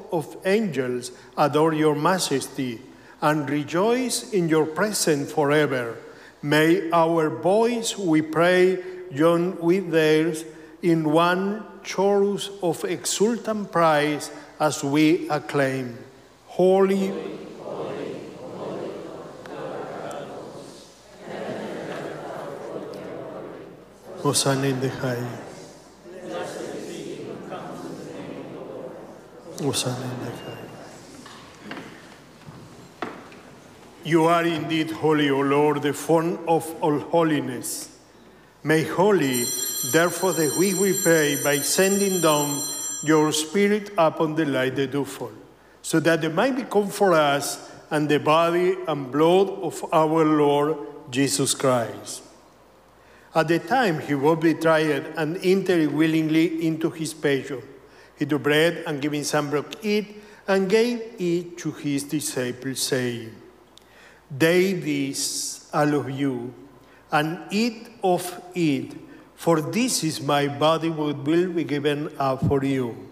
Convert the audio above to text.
of angels adore your majesty and rejoice in your presence forever. May our voice, we pray, join with theirs in one chorus of exultant praise as we acclaim, Holy, holy, holy, Hosanna in the highest. Hosanna in the highest. You are indeed holy, O Lord, the font of all holiness. Make holy, therefore, that we pray by sending down your Spirit upon the light that do fall, so that they might become for us and the body and blood of our Lord Jesus Christ. At the time he was betrayed and entered willingly into his passion, he took bread and giving some broke it and gave it to his disciples, saying, "Take this, all of you, and eat of it, for this is my body which will be given up for you.